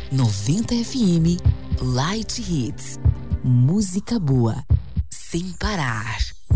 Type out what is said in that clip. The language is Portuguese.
90 FM Light Hits. Música boa, sem parar.